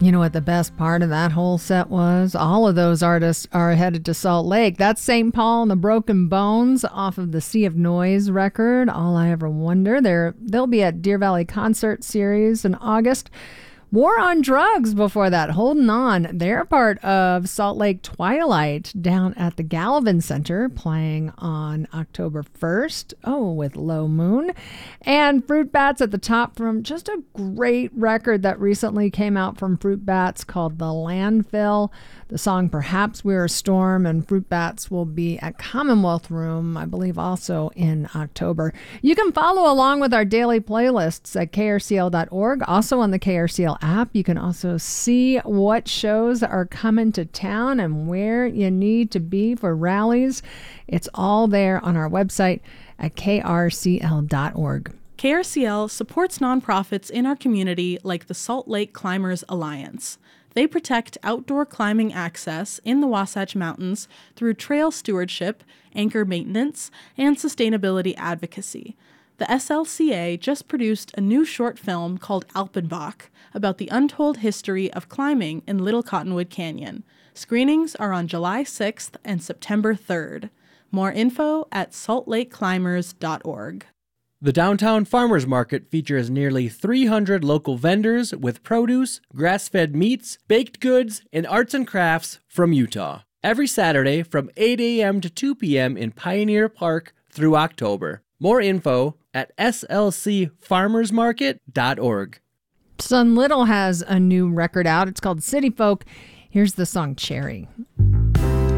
You know what the best part of that whole set was? All of those artists are headed to Salt Lake. That's St. Paul and the Broken Bones off of the Sea of Noise record, All I Ever Wonder. They'll be at Deer Valley Concert Series in August. War on Drugs before that, Holding On. They're part of Salt Lake Twilight down at the Gallivan Center, playing on October 1st. Oh, with Low Moon. And Fruit Bats at the top from just a great record that recently came out from Fruit Bats called The Landfill. The song Perhaps We're a Storm, and Fruit Bats will be at Commonwealth Room, I believe, also in October. You can follow along with our daily playlists at krcl.org, also on the KRCL app. You can also see what shows are coming to town and where you need to be for rallies. It's all there on our website at krcl.org. KRCL supports nonprofits in our community like the Salt Lake Climbers Alliance. They protect outdoor climbing access in the Wasatch Mountains through trail stewardship, anchor maintenance, and sustainability advocacy. The SLCA just produced a new short film called Alpenbach about the untold history of climbing in Little Cottonwood Canyon. Screenings are on July 6th and September 3rd. More info at saltlakeclimbers.org. The Downtown Farmers Market features nearly 300 local vendors with produce, grass-fed meats, baked goods, and arts and crafts from Utah. Every Saturday from 8 a.m. to 2 p.m. in Pioneer Park through October. More info at slcfarmersmarket.org. Sun Little has a new record out. It's called City Folk. Here's the song Cherry.